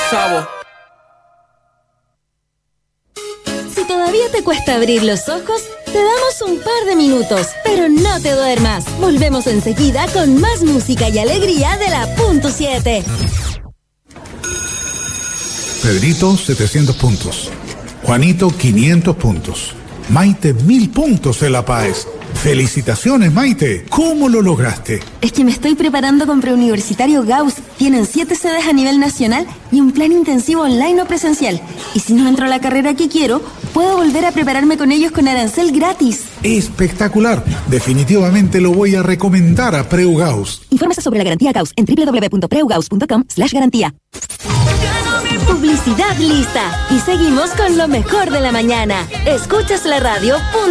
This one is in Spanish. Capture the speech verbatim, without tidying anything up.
Sabo. Si todavía te cuesta abrir los ojos, te damos un par de minutos, pero no te duermas. Volvemos enseguida con más música y alegría de la punto siete. Pedrito, setecientos puntos. Juanito, quinientos puntos. Maite, mil puntos en La Paz. ¡Felicitaciones, Maite! ¿Cómo lo lograste? Es que me estoy preparando con Preuniversitario Gauss. Tienen siete sedes a nivel nacional y un plan intensivo online o presencial. Y si no entro a la carrera que quiero, puedo volver a prepararme con ellos con arancel gratis. ¡Espectacular! Definitivamente lo voy a recomendar a Preu Gauss. Infórmese sobre la garantía Gauss en doble u doble u doble u punto preugaus punto com slash garantía. Publicidad lista. Y seguimos con lo mejor de la mañana. Escuchas la radio.